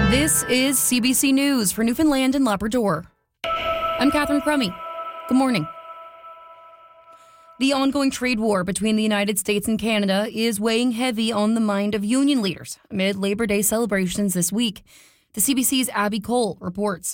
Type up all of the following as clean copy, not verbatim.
This is CBC News for Newfoundland and Labrador. I'm Catherine Crummy. Good morning. The ongoing trade war between the United States and Canada is weighing heavy on the mind of union leaders amid Labor Day celebrations this week. The CBC's Abby Cole reports.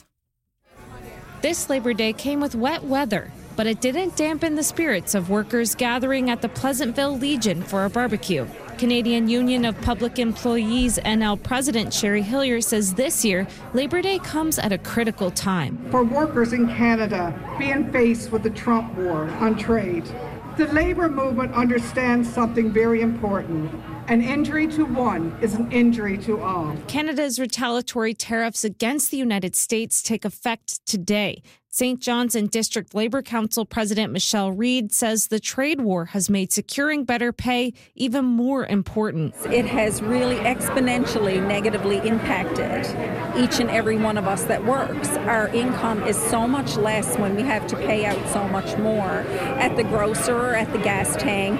This Labor Day came with wet weather, but it didn't dampen the spirits of workers gathering at the Pleasantville Legion for a barbecue. Canadian Union of Public Employees NL President Sherry Hillier says this year, Labor Day comes at a critical time. For workers in Canada being faced with the Trump war on trade, the labor movement understands something very important. An injury to one is an injury to all. Canada's retaliatory tariffs against the United States take effect today. St. John's and District Labor Council President Michelle Reid says the trade war has made securing better pay even more important. It has really exponentially negatively impacted each and every one of us that works. Our income is so much less when we have to pay out so much more at the grocer or at the gas tank.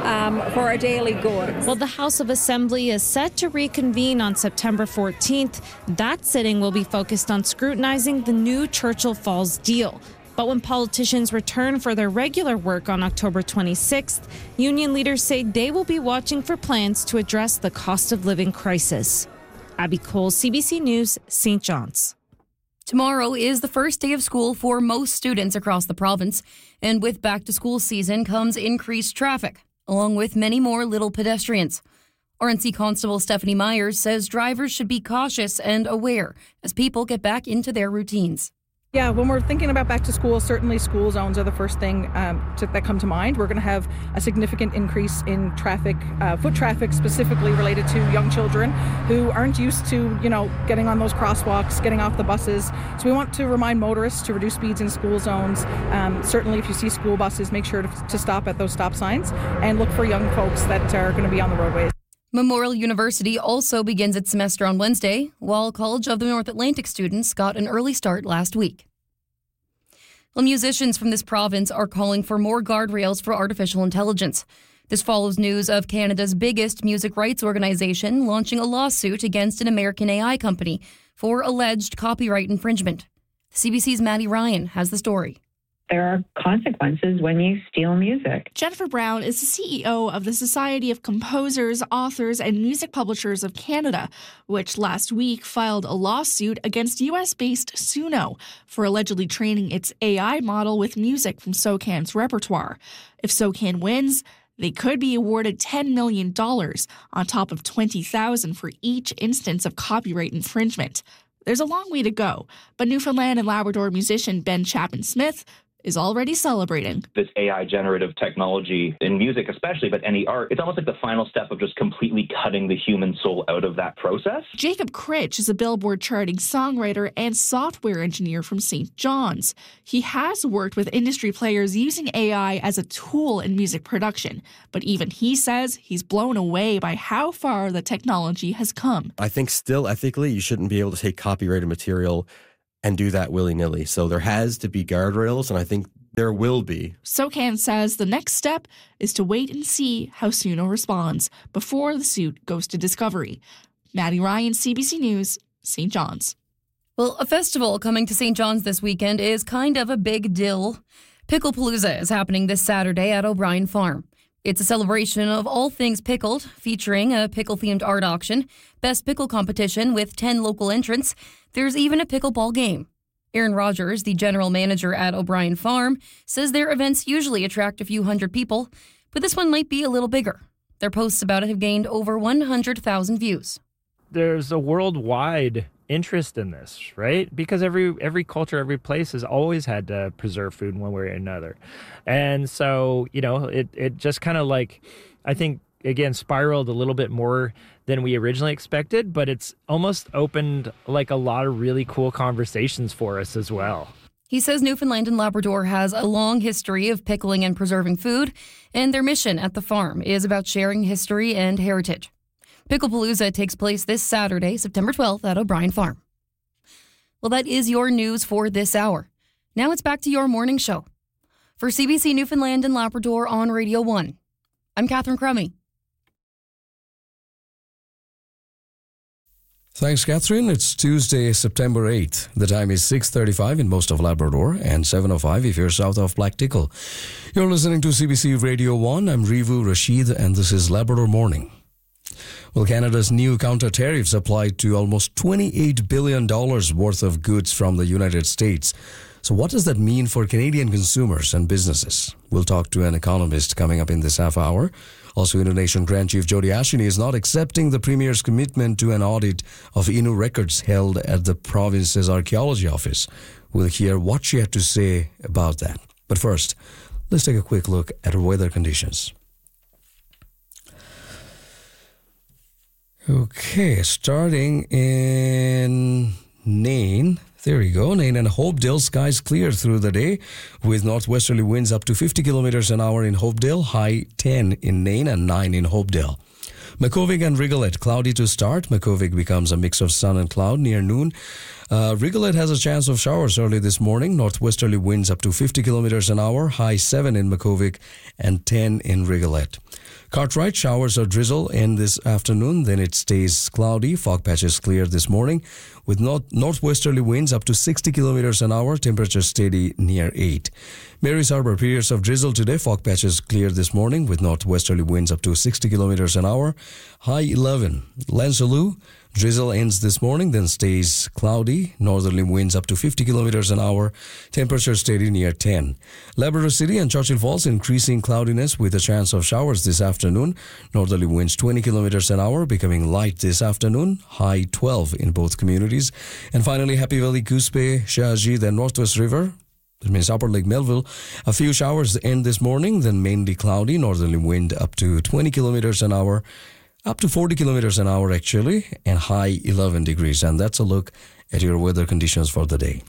For our daily goods. Well, the House of Assembly is set to reconvene on September 14th. That sitting will be focused on scrutinizing the new Churchill Falls deal. But when politicians return for their regular work on October 26th, union leaders say they will be watching for plans to address the cost of living crisis. Abby Cole, CBC News, St. John's. Tomorrow is the first day of school for most students across the province, and with back-to-school season comes increased traffic, along with many more little pedestrians. RNC Constable Stephanie Myers says drivers should be cautious and aware as people get back into their routines. Yeah, when we're thinking about back to school, certainly school zones are the first thing that come to mind. We're going to have a significant increase in traffic, foot traffic specifically related to young children who aren't used to, getting on those crosswalks, getting off the buses. So we want to remind motorists to reduce speeds in school zones. Certainly if you see school buses, make sure to stop at those stop signs and look for young folks that are going to be on the roadways. Memorial University also begins its semester on Wednesday, while College of the North Atlantic students got an early start last week. Well, musicians from this province are calling for more guardrails for artificial intelligence. This follows news of Canada's biggest music rights organization launching a lawsuit against an American AI company for alleged copyright infringement. CBC's Maddie Ryan has the story. There are consequences when you steal music. Jennifer Brown is the CEO of the Society of Composers, Authors, and Music Publishers of Canada, which last week filed a lawsuit against U.S.-based Suno for allegedly training its AI model with music from SOCAN's repertoire. If SOCAN wins, they could be awarded $10 million on top of $20,000 for each instance of copyright infringement. There's a long way to go, but Newfoundland and Labrador musician Ben Chapman-Smith is already celebrating. This AI generative technology in music especially, but any art, it's almost like the final step of just completely cutting the human soul out of that process. Jacob Critch is a Billboard charting songwriter and software engineer from St. John's. He has worked with industry players using AI as a tool in music production, but even he says he's blown away by how far the technology has come. I think still ethically you shouldn't be able to take copyrighted material and do that willy-nilly. So there has to be guardrails, and I think there will be. SOCAN says the next step is to wait and see how Suno responds before the suit goes to discovery. Maddie Ryan, CBC News, St. John's. Well, a festival coming to St. John's this weekend is kind of a big deal. Picklepalooza is happening this Saturday at O'Brien Farm. It's a celebration of all things pickled, featuring a pickle-themed art auction, best pickle competition with 10 local entrants. There's even a pickleball game. Aaron Rogers, the general manager at O'Brien Farm, says their events usually attract a few hundred people, but this one might be a little bigger. Their posts about it have gained over 100,000 views. There's a worldwide interest in this, right? Because every culture, every place has always had to preserve food in one way or another. And so, it just kind of I think, again, spiraled a little bit more than we originally expected, but it's almost opened a lot of really cool conversations for us as well. He says Newfoundland and Labrador has a long history of pickling and preserving food, and their mission at the farm is about sharing history and heritage. Picklepalooza takes place this Saturday, September 12th at O'Brien Farm. Well, that is your news for this hour. Now it's back to your morning show. For CBC Newfoundland and Labrador on Radio 1, I'm Catherine Crummy. Thanks, Catherine. It's Tuesday, September 8th. The time is 6:35 in most of Labrador and 7:05 if you're south of Black Tickle. You're listening to CBC Radio 1. I'm Rivu Rashid, and this is Labrador Morning. Well, Canada's new counter tariffs apply to almost $28 billion worth of goods from the United States. So what does that mean for Canadian consumers and businesses? We'll talk to an economist coming up in this half hour. Also, Indonesian Grand Chief Jody Ashini is not accepting the Premier's commitment to an audit of Innu records held at the province's archaeology office. We'll hear what she had to say about that. But first, let's take a quick look at weather conditions. Okay, starting in Nain. There you go. Nain and Hopedale, skies clear through the day with northwesterly winds up to 50 kilometers an hour in Hopedale, high 10 in Nain and 9 in Hopedale. Makuvik and Rigolet, cloudy to start. Makuvik becomes a mix of sun and cloud near noon. Rigolet has a chance of showers early this morning. Northwesterly winds up to 50 kilometers an hour, high 7 in Makuvik and 10 in Rigolet. Cartwright, showers or drizzle in this afternoon, then it stays cloudy. Fog patches clear this morning with northwesterly winds up to 60 kilometers an hour, temperature steady near 8. Mary's Harbour, periods of drizzle today. Fog patches clear this morning with northwesterly winds up to 60 kilometers an hour, high 11. Lansaloo, drizzle ends this morning, then stays cloudy. Northerly winds up to 50 kilometers an hour. Temperature steady near 10. Labrador City and Churchill Falls, increasing cloudiness with a chance of showers this afternoon. Northerly winds 20 kilometers an hour, becoming light this afternoon. High 12 in both communities. And finally, Happy Valley, Cuspe, Shahajid and Northwest River. That means Upper Lake Melville. A few showers end this morning, then mainly cloudy. Northerly wind up to 20 kilometers an hour. Up to 40 kilometers an hour, actually, and high 11 degrees. And that's a look at your weather conditions for the day.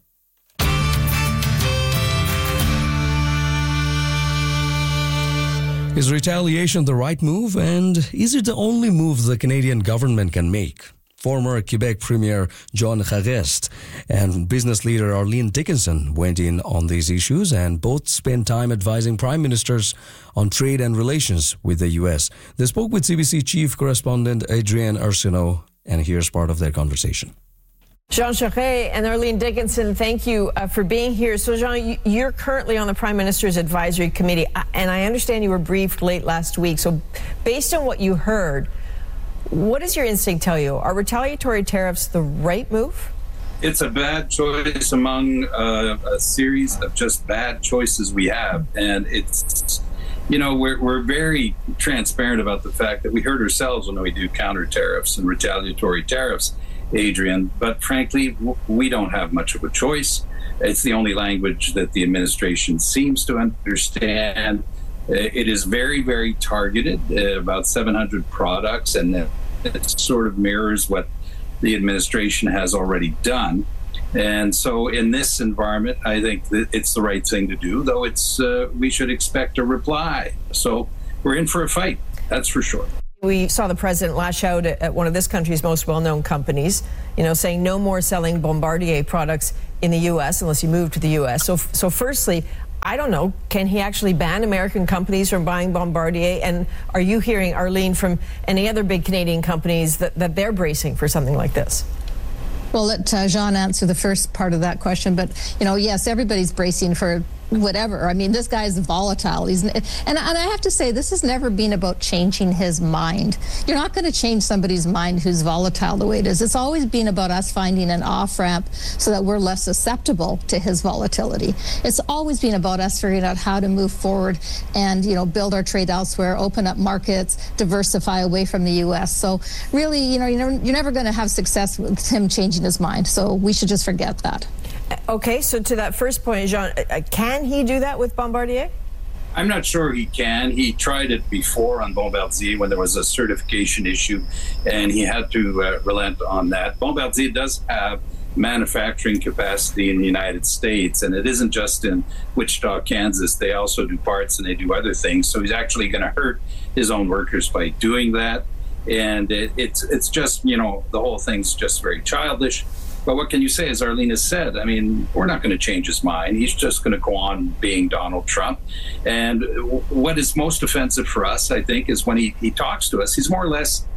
Is retaliation the right move? And is it the only move the Canadian government can make? Former Quebec Premier John Charest and business leader Arlene Dickinson went in on these issues, and both spent time advising prime ministers on trade and relations with the U.S. They spoke with CBC chief correspondent Adrienne Arsenault, and here's part of their conversation. Jean Charest and Arlene Dickinson, thank you for being here. So, Jean, you're currently on the Prime Minister's Advisory Committee, and I understand you were briefed late last week. So, based on what you heard, what does your instinct tell you? Are retaliatory tariffs the right move? It's a bad choice among a series of just bad choices we have. And it's, we're very transparent about the fact that we hurt ourselves when we do counter tariffs and retaliatory tariffs, Adrian. But frankly, we don't have much of a choice. It's the only language that the administration seems to understand. It is very, very targeted, about 700 products, and it sort of mirrors what the administration has already done. And so in this environment, I think that it's the right thing to do, though we should expect a reply. So we're in for a fight, that's for sure. We saw the president lash out at one of this country's most well-known companies, saying no more selling Bombardier products in the U.S. unless you move to the U.S. So firstly, I don't know, can he actually ban American companies from buying Bombardier? And are you hearing, Arlene, from any other big Canadian companies that they're bracing for something like this? Well, let Jean answer the first part of that question. But, yes, everybody's bracing for whatever. I mean, this guy's volatile. And I have to say, this has never been about changing his mind. You're not going to change somebody's mind who's volatile the way it is. It's always been about us finding an off-ramp so that we're less susceptible to his volatility. It's always been about us figuring out how to move forward and, build our trade elsewhere, open up markets, diversify away from the U.S. So really, you're never going to have success with him changing his mind. So we should just forget that. Okay, so to that first point, Jean, can he do that with Bombardier? I'm not sure he can. He tried it before on Bombardier when there was a certification issue, and he had to relent on that. Bombardier does have manufacturing capacity in the United States, and it isn't just in Wichita, Kansas. They also do parts and they do other things. So he's actually going to hurt his own workers by doing that. And it's just, the whole thing's just very childish. But what can you say, as Arlene has said? I mean, we're not going to change his mind. He's just going to go on being Donald Trump. And what is most offensive for us, I think, is when he talks to us, he's more or less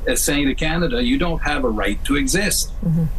as saying to Canada, you don't have a right to exist.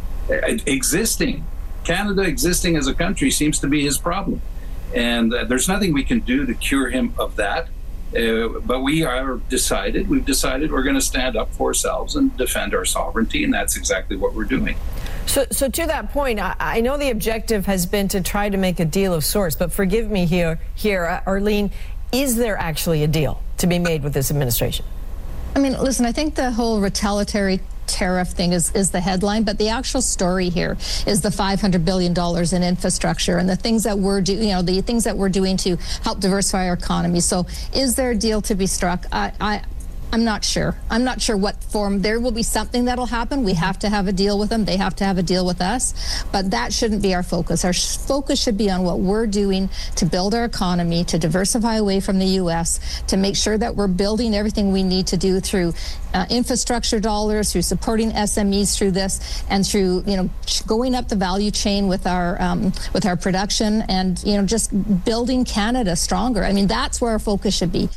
Canada existing as a country seems to be his problem. And there's nothing we can do to cure him of that. But we've decided we're going to stand up for ourselves and defend our sovereignty, and that's exactly what we're doing. So to that point, I know the objective has been to try to make a deal of sorts, but forgive me here, Arlene, is there actually a deal to be made with this administration? I mean, listen, I think the whole retaliatory tariff thing is the headline, but the actual story here is the $500 billion in infrastructure and the things that we're doing, the things that we're doing to help diversify our economy. So is there a deal to be struck? I'm not sure. I'm not sure what form. There will be something that'll happen. We have to have a deal with them. They have to have a deal with us. But that shouldn't be our focus. Our focus should be on what we're doing to build our economy, to diversify away from the U.S., to make sure that we're building everything we need to do through infrastructure dollars, through supporting SMEs through this, and through going up the value chain with our production, and just building Canada stronger. I mean, that's where our focus should be.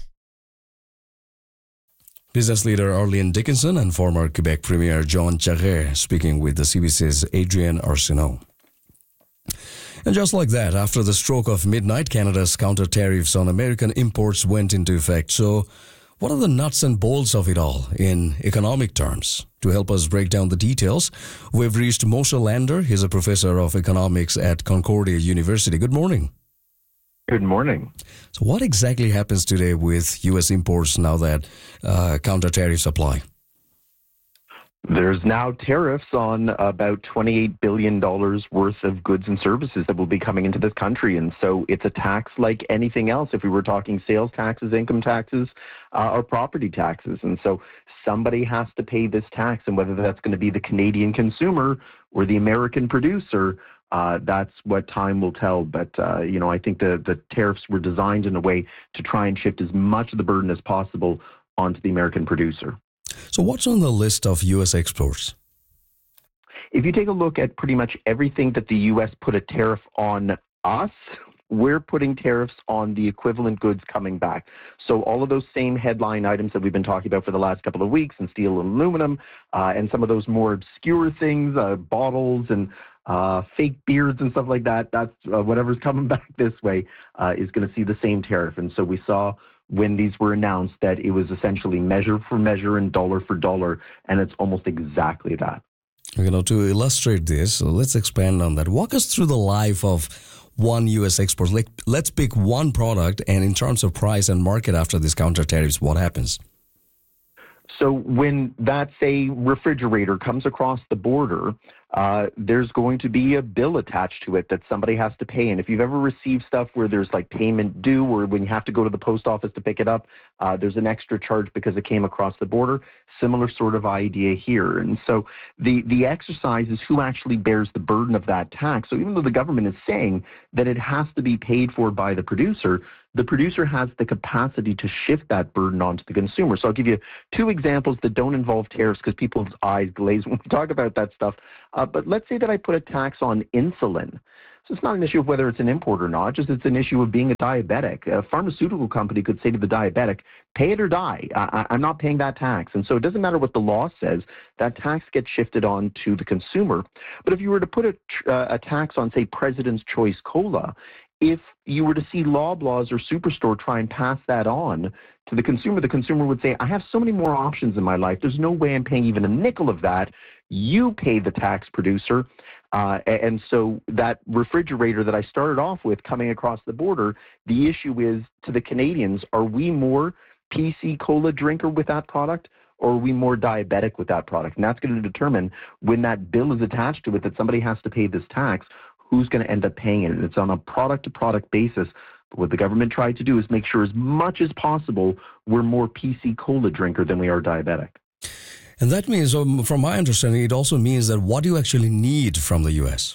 Business leader Arlene Dickinson and former Quebec Premier Jean Charest speaking with the CBC's Adrienne Arsenault. And just like that, after the stroke of midnight, Canada's counter tariffs on American imports went into effect. So what are the nuts and bolts of it all in economic terms? To help us break down the details, we've reached Moshe Lander. He's a professor of economics at Concordia University. Good morning. Good morning. So what exactly happens today with U.S. imports now that counter tariffs apply? There's now tariffs on about $28 billion worth of goods and services that will be coming into this country. And so it's a tax like anything else, if we were talking sales taxes, income taxes, or property taxes. And so somebody has to pay this tax, and whether that's going to be the Canadian consumer or the American producer, that's what time will tell. But, I think the tariffs were designed in a way to try and shift as much of the burden as possible onto the American producer. So what's on the list of U.S. exports? If you take a look at pretty much everything that the U.S. put a tariff on us, we're putting tariffs on the equivalent goods coming back. So all of those same headline items that we've been talking about for the last couple of weeks, and steel and aluminum, and some of those more obscure things, bottles and fake beards and stuff like that, that's whatever's coming back this way is going to see the same tariff. And so we saw when these were announced that it was essentially measure for measure and dollar for dollar, and it's almost exactly that. To illustrate this, let's expand on that. Walk us through the life of one U.S. export. Let's pick one product, and in terms of price and market after these counter tariffs, what happens? So when that, say, refrigerator comes across the border, there's going to be a bill attached to it that somebody has to pay. And if you've ever received stuff where there's like payment due, or when you have to go to the post office to pick it up, there's an extra charge because it came across the border. Similar sort of idea here. And so the exercise is who actually bears the burden of that tax. So even though the government is saying that it has to be paid for by the producer has the capacity to shift that burden onto the consumer. So I'll give you two examples that don't involve tariffs because people's eyes glaze when we talk about that stuff. But let's say that I put a tax on insulin. So it's not an issue of whether it's an import or not, just it's an issue of being a diabetic. A pharmaceutical company could say to the diabetic, pay it or die. I'm not paying that tax. And so it doesn't matter what the law says, that tax gets shifted on to the consumer. But if you were to put a tax on, say, President's Choice Cola, if you were to see Loblaws or Superstore try and pass that on to the consumer would say, I have so many more options in my life. There's no way I'm paying even a nickel of that. You pay the tax, producer. And so that refrigerator that I started off with coming across the border, the issue is to the Canadians, are we more PC Cola drinker with that product, or are we more diabetic with that product? And that's going to determine when that bill is attached to it that somebody has to pay this tax, who's going to end up paying it. It's on a product-to-product basis. But what the government tried to do is make sure as much as possible we're more PC Cola drinker than we are diabetic. And that means, from my understanding, it also means that what do you actually need from the U.S.?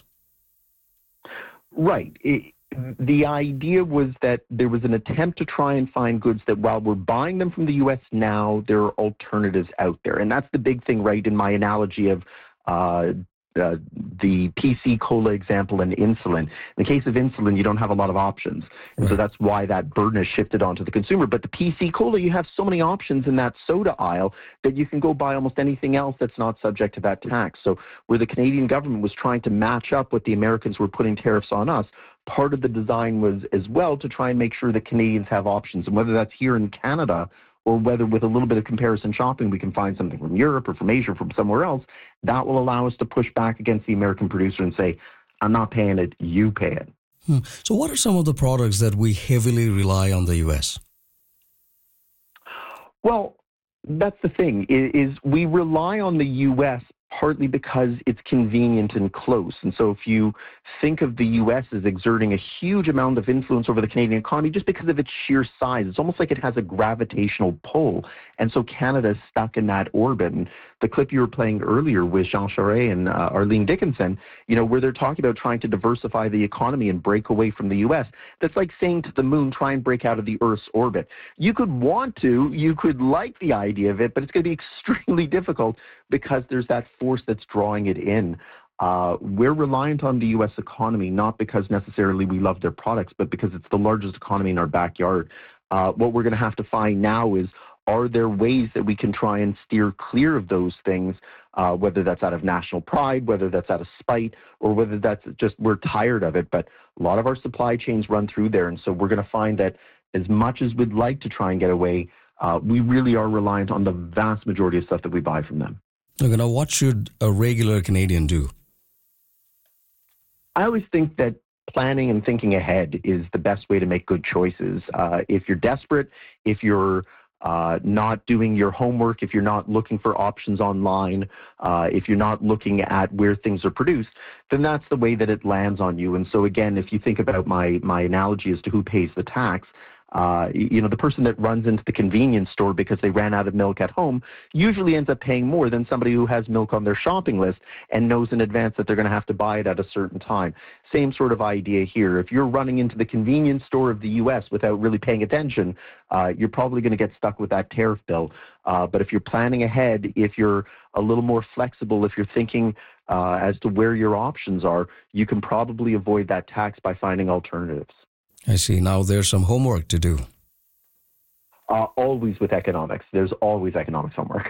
Right. The idea was that there was an attempt to try and find goods that while we're buying them from the U.S. now, there are alternatives out there. And that's the big thing, right, in my analogy of the PC Cola example and insulin. In the case of insulin, you don't have a lot of options. And so that's why that burden is shifted onto the consumer. But the PC Cola, you have so many options in that soda aisle that you can go buy almost anything else that's not subject to that tax. So where the Canadian government was trying to match up what the Americans were putting tariffs on us, part of the design was as well to try and make sure that Canadians have options. And whether that's here in Canada or whether with a little bit of comparison shopping, we can find something from Europe or from Asia or from somewhere else, that will allow us to push back against the American producer and say, I'm not paying it, you pay it. So what are some of the products that we heavily rely on the U.S.? Well, that's the thing, is we rely on the U.S. partly because it's convenient and close. And so if you think of the U.S. as exerting a huge amount of influence over the Canadian economy just because of its sheer size, it's almost like it has a gravitational pull. And so Canada is stuck in that orbit. And the clip you were playing earlier with Jean Charest and Arlene Dickinson, where they're talking about trying to diversify the economy and break away from the U.S., that's like saying to the moon, try and break out of the Earth's orbit. You could want to, you could like the idea of it, but it's going to be extremely difficult because there's that force that's drawing it in. We're reliant on the U.S. economy, not because necessarily we love their products, but because it's the largest economy in our backyard. What we're going to have to find now is, are there ways that we can try and steer clear of those things, whether that's out of national pride, whether that's out of spite, or whether that's just we're tired of it. But a lot of our supply chains run through there. And so we're going to find that as much as we'd like to try and get away, we really are reliant on the vast majority of stuff that we buy from them. Okay, now what should a regular Canadian do? I always think that planning and thinking ahead is the best way to make good choices. If you're desperate, if you're not doing your homework, if you're not looking for options online, if you're not looking at where things are produced, then that's the way that it lands on you. And so again, if you think about my analogy as to who pays the tax, the person that runs into the convenience store because they ran out of milk at home usually ends up paying more than somebody who has milk on their shopping list and knows in advance that they're going to have to buy it at a certain time. Same sort of idea here. If you're running into the convenience store of the U.S. without really paying attention, you're probably going to get stuck with that tariff bill. But if you're planning ahead, if you're a little more flexible, if you're thinking as to where your options are, you can probably avoid that tax by finding alternatives. I see. Now there's some homework to do. Always with economics. There's always economics homework.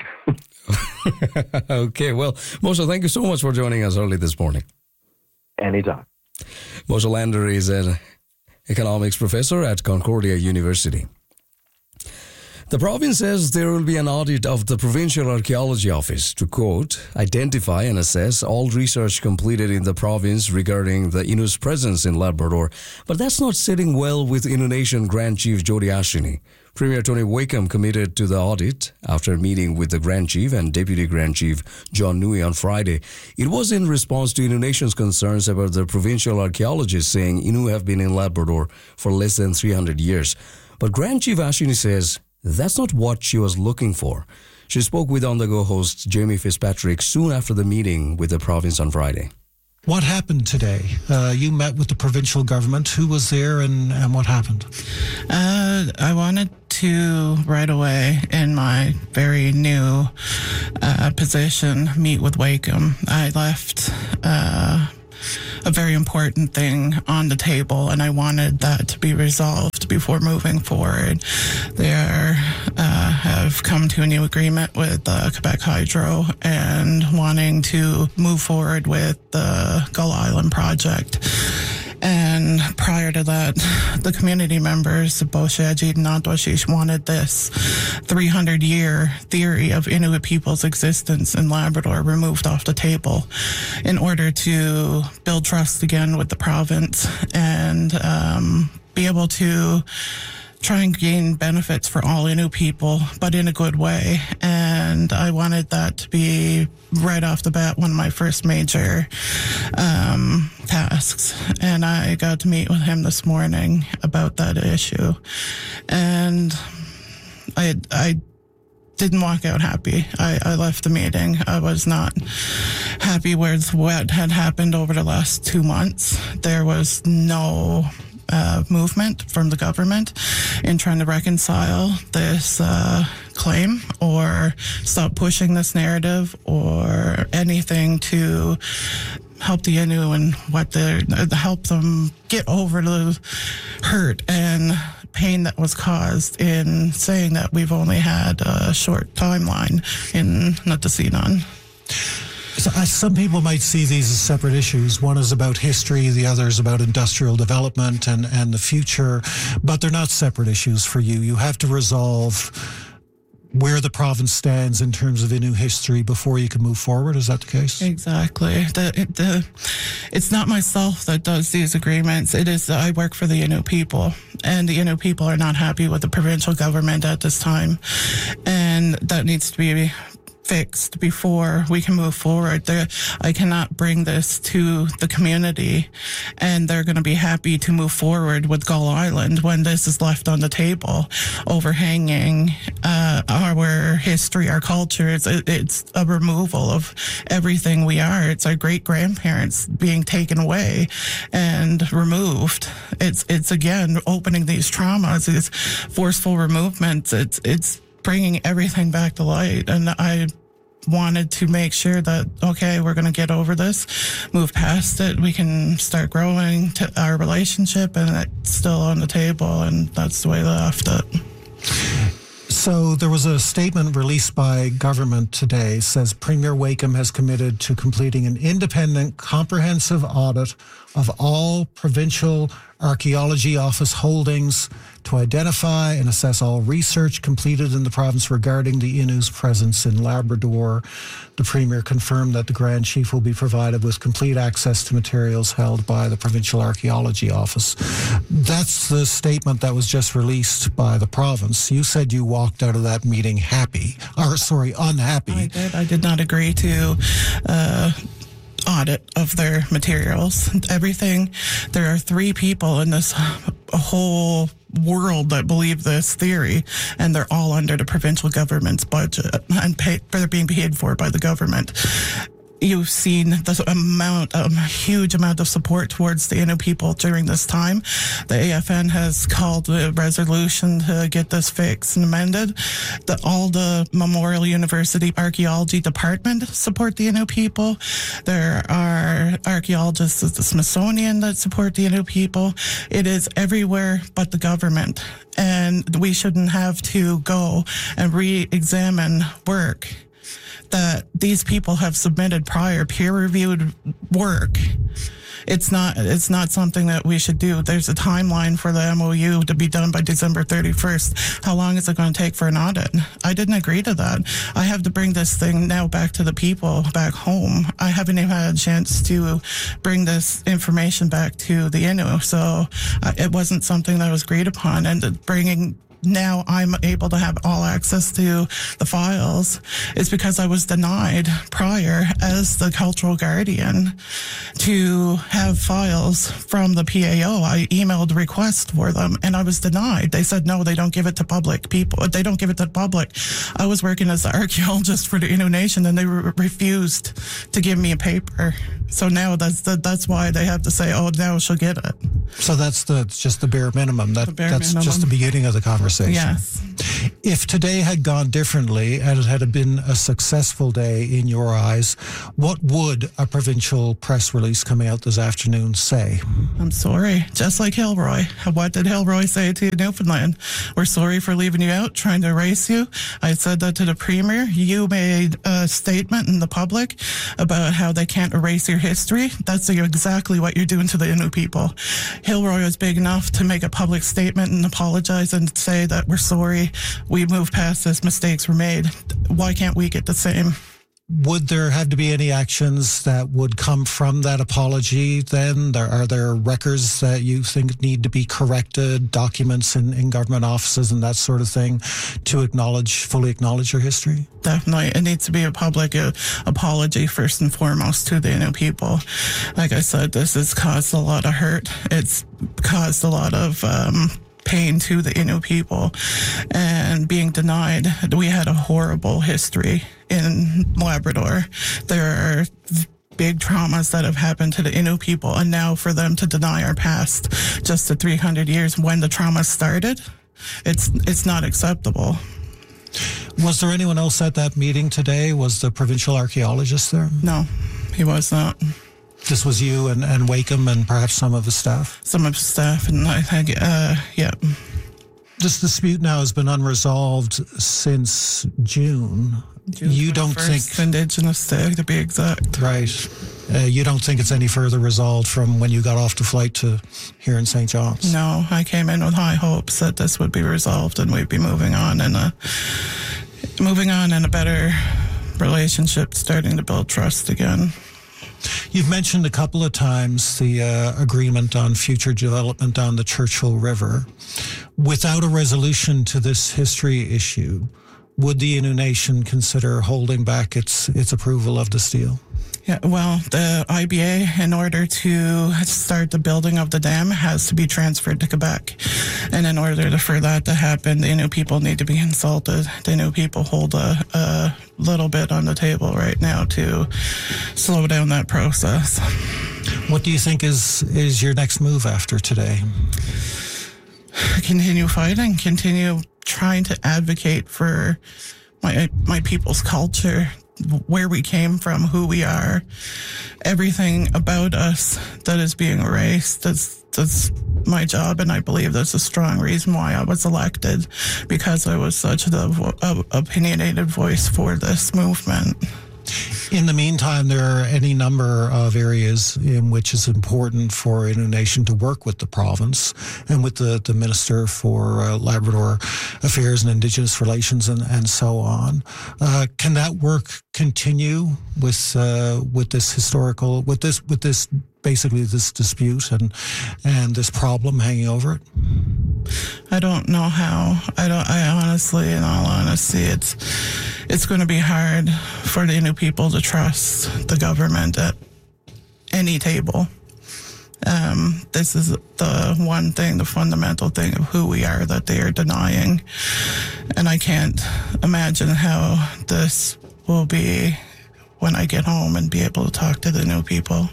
Okay. Well, Moshe, thank you so much for joining us early this morning. Anytime. Moshe Lander is an economics professor at Concordia University. The province says there will be an audit of the Provincial Archaeology Office to, quote, identify and assess all research completed in the province regarding the Inu's presence in Labrador. But that's not sitting well with Innu Nation Grand Chief Jody Asheny. Premier Tony Wakeham committed to the audit after meeting with the Grand Chief and Deputy Grand Chief John Nui on Friday. It was in response to Innu Nation's concerns about the provincial archaeologists saying Innu have been in Labrador for less than 300 years. But Grand Chief Asheny says that's not what she was looking for. She spoke with On The Go host Jamie Fitzpatrick soon after the meeting with the province on Friday. What happened today? You met with the provincial government. Who was there and what happened? I wanted to, right away, in my very new position, meet with Wakeham. I left a very important thing on the table, and I wanted that to be resolved before moving forward. They have come to a new agreement with Quebec Hydro and wanting to move forward with the Gull Island project. And prior to that, the community members, Boshejid and Antwashish, wanted this 300-year theory of Inuit people's existence in Labrador removed off the table in order to build trust again with the province and be able to try and gain benefits for all Innu people, but in a good way. And I wanted that to be right off the bat one of my first major tasks. And I got to meet with him this morning about that issue. And I didn't walk out happy. I left the meeting. I was not happy with what had happened over the last 2 months. There was no movement from the government in trying to reconcile this claim or stop pushing this narrative or anything to help the Innu and help them get over the hurt and pain that was caused in saying that we've only had a short timeline in Nitassinan. So, some people might see these as separate issues. One is about history, the other is about industrial development and the future, but they're not separate issues for you. You have to resolve where the province stands in terms of Innu history before you can move forward. Is that the case? Exactly. It's not myself that does these agreements. It is I work for the Innu people, and the Innu people are not happy with the provincial government at this time, and that needs to be fixed before we can move forward. I cannot bring this to the community and they're going to be happy to move forward with Gull Island when this is left on the table, overhanging our history, our culture. It's a removal of everything we are. It's our great-grandparents being taken away and removed. It's again opening these traumas, these forceful removements. It's bringing everything back to light. And I wanted to make sure that, okay, we're going to get over this, move past it. We can start growing to our relationship, and it's still on the table, and that's the way they left it. So there was a statement released by government today, says Premier Wakeham has committed to completing an independent, comprehensive audit of all provincial archaeology office holdings to identify and assess all research completed in the province regarding the Innu's presence in Labrador. The Premier confirmed that the Grand Chief will be provided with complete access to materials held by the Provincial Archaeology Office. That's the statement that was just released by the province. You said you walked out of that meeting unhappy. I did. I did not agree to audit of their materials. Everything. There are 3 people in this whole world that believe this theory, and they're all under the provincial government's budget and they're being paid for by the government. You've seen the huge amount of support towards the Innu people during this time. The AFN has called a resolution to get this fixed and amended. All the Memorial University Archaeology Department support the Innu people. There are archaeologists at the Smithsonian that support the Innu people. It is everywhere but the government. And we shouldn't have to go and re-examine work that these people have submitted prior peer-reviewed work. It's not something that we should do. There's a timeline for the MOU to be done by December 31st. How long is it going to take for an audit? I didn't agree to that. I have to bring this thing now back to the people back home. I haven't even had a chance to bring this information back to the Innu, so it wasn't something that was agreed upon. And now I'm able to have all access to the files is because I was denied prior as the cultural guardian to have files from the PAO. I emailed requests for them and I was denied. They said, no, they don't give it to public people. They don't give it to the public. I was working as an archaeologist for the Innu Nation and they refused to give me a paper. So now that's why they have to say, oh, now she'll get it. So that's just the bare minimum. That's minimum. Just the beginning of the conversation. Yes. If today had gone differently and it had been a successful day in your eyes, what would a provincial press release coming out this afternoon say? I'm sorry. Just like Hilroy. What did Hilroy say to Newfoundland? We're sorry for leaving you out, trying to erase you. I said that to the Premier. You made a statement in the public about how they can't erase your history. That's exactly what you're doing to the Innu people. Hilroy was big enough to make a public statement and apologize and say that we're sorry, we moved past this, mistakes were made. Why can't we get the same? Would there have to be any actions that would come from that apology then? Are there records that you think need to be corrected, documents in government offices and that sort of thing to fully acknowledge your history? Definitely. It needs to be a public apology first and foremost to the Innu people. Like I said, this has caused a lot of hurt. It's caused a lot of pain to the Innu people and being denied. We had a horrible history in Labrador. There are big traumas that have happened to the Innu people, and now for them to deny our past just to 300 years when the trauma started, it's not acceptable. Was there anyone else at that meeting today? Was the provincial archaeologist there? No, he was not. This was you and Wakeham and perhaps some of the staff? Some of the staff, and I think, yeah. This dispute now has been unresolved since June. You don't think Indigenous Day, to be exact. Right. You don't think it's any further resolved from when you got off the flight to here in St. John's? No, I came in with high hopes that this would be resolved and we'd be moving on in a better relationship, starting to build trust again. You've mentioned a couple of times the agreement on future development down the Churchill River. Without a resolution to this history issue, would the Innu Nation consider holding back its approval of this deal? Yeah, well, the IBA, in order to start the building of the dam, has to be transferred to Quebec. And in order for that to happen, the Innu people need to be consulted. The Innu people hold a little bit on the table right now to slow down that process. What do you think is your next move after today? Continue fighting, continue trying to advocate for my people's culture, where we came from, who we are, everything about us that is being erased. That's my job, and I believe that's a strong reason why I was elected, because I was such an opinionated voice for this movement. In the meantime, there are any number of areas in which it's important for Innu Nation to work with the province and with the Minister for Labrador Affairs and Indigenous Relations and so on. Can that work continue with this historical, with this basically this dispute and this problem hanging over it? I don't know how. I honestly, in all honesty, it's going to be hard for the Innu people to trust the government at any table. This is the one thing, the fundamental thing of who we are that they are denying. And I can't imagine how this will be when I get home and be able to talk to the Innu people.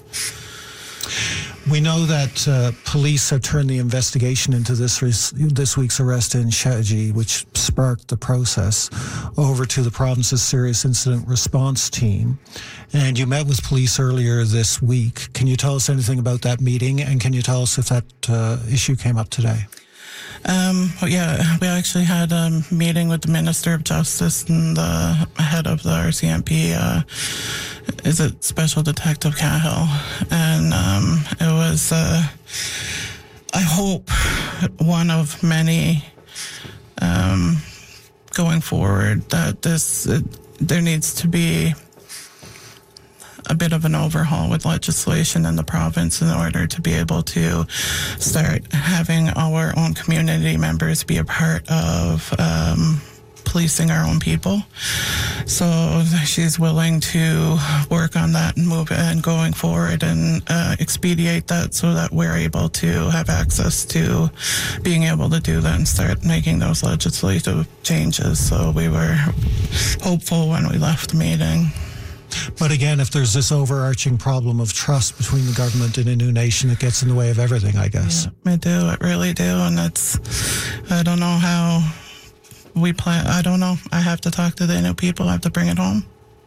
We know that police have turned the investigation into this week's arrest in Shaji, which sparked the process, over to the province's Serious Incident Response Team. And you met with police earlier this week. Can you tell us anything about that meeting, and can you tell us if that issue came up today? Yeah, we actually had a meeting with the Minister of Justice and the head of the RCMP, is it Special Detective Cahill? And it was, I hope, one of many going forward that there needs to be a bit of an overhaul with legislation in the province in order to be able to start having our own community members be a part of policing our own people. So she's willing to work on that and move and going forward and expedite that so that we're able to have access to being able to do that and start making those legislative changes. So we were hopeful when we left the meeting. But again, if there's this overarching problem of trust between the government and Innu Nation, it gets in the way of everything, I guess. Yeah, it really do. And I don't know how we plan. I don't know. I have to talk to the Innu people. I have to bring it home.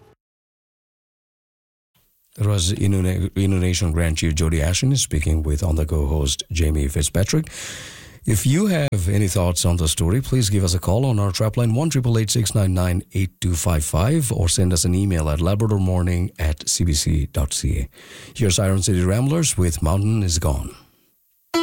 That was Innu Nation Grand Chief Jody Ashton speaking with On The Go host Jamie Fitzpatrick. If you have any thoughts on the story, please give us a call on our trap line 1-888-699-8255 or send us an email at labradormorning@cbc.ca. Here's Iron City Ramblers with Mountain Is Gone.